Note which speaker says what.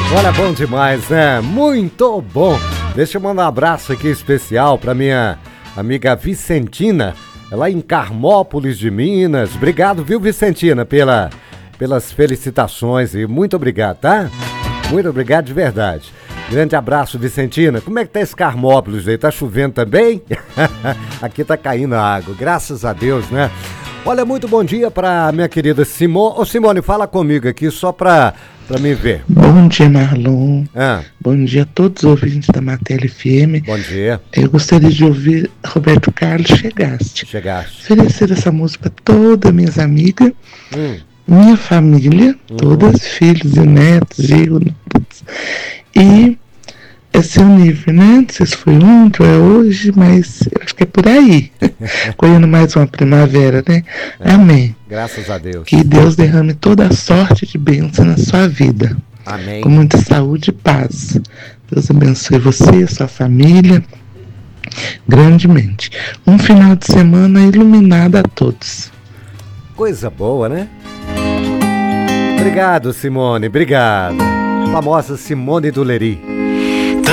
Speaker 1: Olha, bom demais, né? Muito bom. Deixa eu mandar um abraço aqui especial para minha amiga Vicentina, lá em Carmópolis de Minas. Obrigado, viu, Vicentina, pelas felicitações e muito obrigado, tá? Muito obrigado de verdade. Grande abraço, Vicentina. Como é que tá esse Carmópolis aí? Tá chovendo também? Aqui tá caindo a água, graças a Deus, né? Olha, muito bom dia pra minha querida Simone. Ô, Simone, fala comigo aqui só pra me ver.
Speaker 2: Bom dia, Marlon. Bom dia a todos os ouvintes da Matéria FM.
Speaker 1: Bom dia.
Speaker 2: Eu gostaria de ouvir Roberto Carlos, Chegaste. Oferecer essa música para todas minhas amigas, minha família, todas, filhos e netos, e é seu nível, né? Não sei se foi ontem ou é hoje, mas eu acho que é por aí. Colhendo mais uma primavera, né? Amém.
Speaker 1: Graças a Deus.
Speaker 2: Que Deus derrame toda a sorte de bênção na sua vida.
Speaker 1: Amém.
Speaker 2: Com muita saúde e paz. Deus abençoe você, sua família, grandemente. Um final de semana iluminado a todos.
Speaker 1: Coisa boa, né? Obrigado, Simone, obrigado. Famosa Simone Duleri.